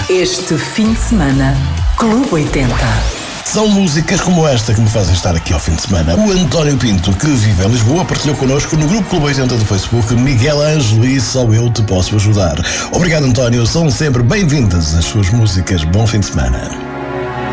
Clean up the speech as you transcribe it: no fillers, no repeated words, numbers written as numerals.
Este fim de semana, Clube 80. São músicas como esta que me fazem estar aqui ao fim de semana. O António Pinto, que vive em Lisboa, partilhou connosco no grupo Clube 80 do Facebook Miguel Ângelo e Só Eu Te Posso Ajudar. Obrigado, António. São sempre bem-vindas as suas músicas. Bom fim de semana.